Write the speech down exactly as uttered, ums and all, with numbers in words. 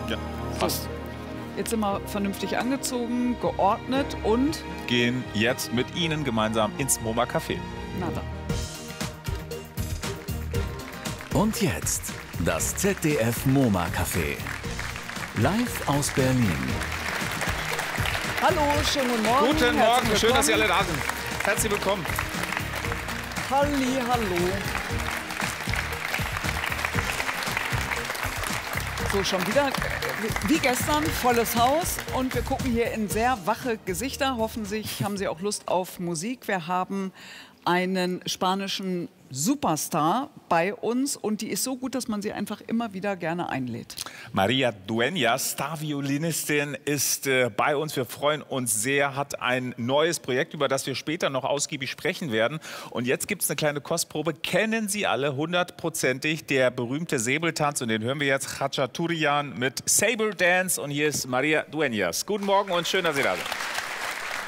Ja, passt. So. Jetzt sind wir vernünftig angezogen, geordnet und gehen jetzt mit Ihnen gemeinsam ins MoMA Café. Na dann. Und jetzt das Z D F MoMA Café. Live aus Berlin. Hallo, schönen guten Morgen. Guten Morgen, schön, dass Sie alle da sind. Herzlich willkommen. Halli, hallo. So, schon wieder wie gestern, volles Haus und wir gucken hier in sehr wache Gesichter. Hoffentlich haben Sie auch Lust auf Musik. Wir haben einen spanischen Superstar bei uns und die ist so gut, dass man sie einfach immer wieder gerne einlädt. María Dueñas, Starviolinistin, ist äh, bei uns. Wir freuen uns sehr, hat ein neues Projekt, über das wir später noch ausgiebig sprechen werden. Und jetzt gibt es eine kleine Kostprobe. Kennen Sie alle hundertprozentig der berühmte Säbeltanz? Und den hören wir jetzt, Khachaturian mit Sable Dance. Und hier ist María Dueñas. Guten Morgen und schön, dass Sie da sind.